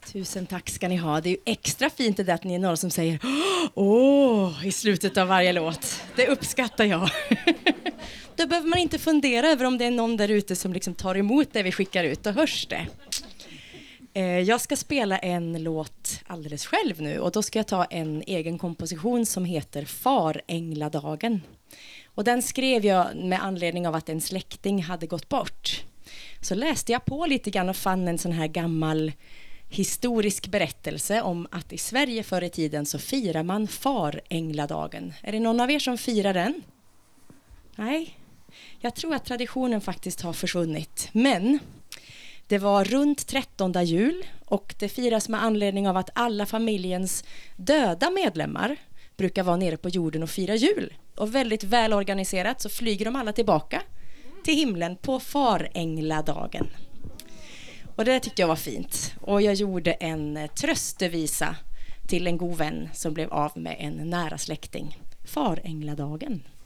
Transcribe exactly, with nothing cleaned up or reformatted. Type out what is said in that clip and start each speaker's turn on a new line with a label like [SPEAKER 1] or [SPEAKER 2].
[SPEAKER 1] Tusen tack ska ni ha. Det är ju extra fint det där att ni är några som säger åh i slutet av varje låt. Det uppskattar jag. Då behöver man inte fundera över om det är någon där ute som liksom tar emot det vi skickar ut. Då hörs det. Jag ska spela en låt alldeles själv nu. Och då ska jag ta en egen komposition som heter Faränglaдаgen. Och den skrev jag med anledning av att en släkting hade gått bort. Så läste jag på lite grann och fann en sån här gammal historisk berättelse om att i Sverige förr i tiden så firar man Farängladagen. Är det någon av er som firar den? Nej, jag tror att traditionen faktiskt har försvunnit. Men det var runt trettonde jul och det firas med anledning av att alla familjens döda medlemmar brukar vara nere på jorden och fira jul. Och väldigt välorganiserat så flyger de alla tillbaka till himlen på Farängladagen. Och det tyckte jag var fint. Och jag gjorde en tröstevisa till en god vän som blev av med en nära släkting. Farängladagen.